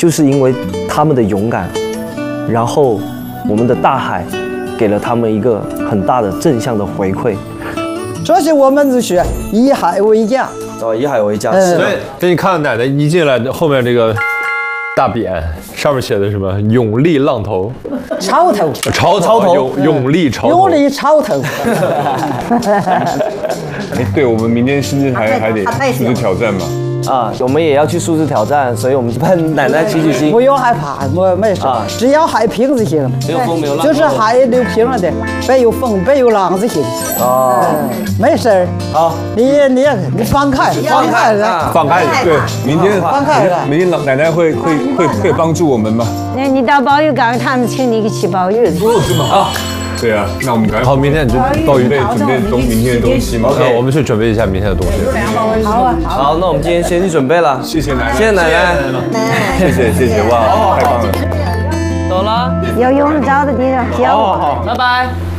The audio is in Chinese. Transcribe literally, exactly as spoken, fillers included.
就是因为他们的勇敢，然后我们的大海给了他们一个很大的正向的回馈。 所以我们就是以海为家。 哦，以海为家。 嗯所以，给你看奶奶一进来，后面这个大匾上面写的什么？永利浪头， 潮头， 潮潮头永永利潮头， 永利潮头。 哎，对，我们明天是不是还还得数字挑战嘛？ 啊，我们也要去数字挑战，所以我们帮奶奶取取经。 不用害怕，我没事， 啊只要海平就行了。 没有风没有浪。 就是海流平了的，别有风，别有浪就行。 哦， 没事儿。 好， 你你你放开，放开了。 放开对，明天放开了明天老奶奶会会会会帮助我们吗？ 那你到宝鱼港，他们请你去鲍鱼去。 这么好。对啊，那我们赶快好，明天你就鲍鱼准备准备东明天的东西嘛。 OK， 我们去准备一下明天的东西。 好啊， 好，那我们今天先去准备了。 谢谢奶奶， 谢谢奶奶， 谢谢谢谢，哇，太棒了。 走了， 有用得着的地方叫我。 拜拜。